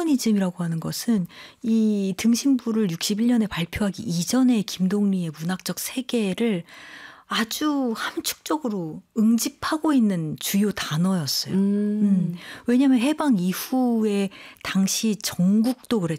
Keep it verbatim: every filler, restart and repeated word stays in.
휴머니즘이라고 하는 것은 이 등신부를 육십일 년에 발표하기 이전에 김동리의 문학적 세계를 아주 함축적으로 응집하고 있는 주요 단어였어요. 음. 음. 왜냐하면 해방 이후에 당시 전국도 그랬고